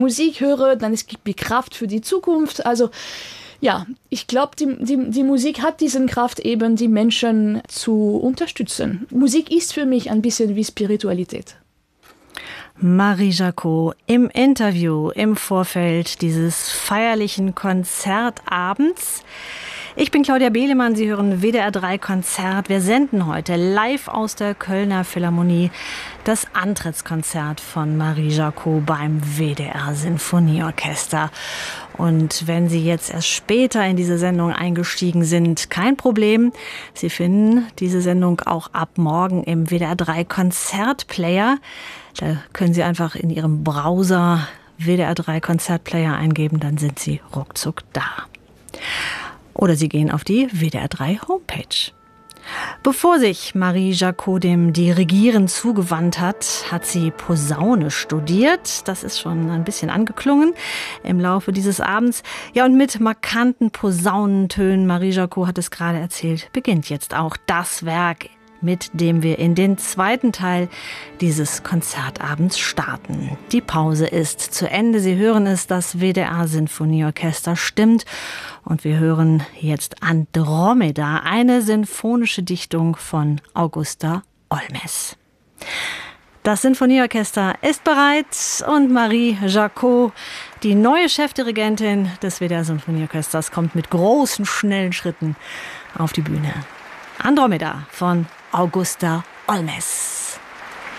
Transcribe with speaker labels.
Speaker 1: Musik höre, dann es gibt mir Kraft für die Zukunft. Also ja, ich glaube, die Musik hat diesen Kraft eben, die Menschen zu unterstützen. Musik ist für mich ein bisschen wie Spiritualität.
Speaker 2: Marie Jacot im Interview im Vorfeld dieses feierlichen Konzertabends. Ich bin Claudia Behlemann, Sie hören WDR 3 Konzert. Wir senden heute live aus der Kölner Philharmonie das Antrittskonzert von Marie Jacot beim WDR Sinfonieorchester. Und wenn Sie jetzt erst später in diese Sendung eingestiegen sind, kein Problem. Sie finden diese Sendung auch ab morgen im WDR 3 Konzertplayer. Da können Sie einfach in Ihrem Browser WDR 3 Konzertplayer eingeben, dann sind Sie ruckzuck da. Oder Sie gehen auf die WDR 3 Homepage. Bevor sich Marie Jacot dem Dirigieren zugewandt hat, hat sie Posaune studiert. Das ist schon ein bisschen angeklungen im Laufe dieses Abends. Ja, und mit markanten Posaunentönen, Marie Jacot hat es gerade erzählt, beginnt jetzt auch das Werk, mit dem wir in den zweiten Teil dieses Konzertabends starten. Die Pause ist zu Ende. Sie hören es, das WDR Sinfonieorchester stimmt. Und wir hören jetzt Andromeda, eine sinfonische Dichtung von Augusta Olmes. Das Sinfonieorchester ist bereit und Marie Jacot, die neue Chefdirigentin des WDR Sinfonieorchesters, kommt mit großen, schnellen Schritten auf die Bühne. Andromeda von Augusta Olmes.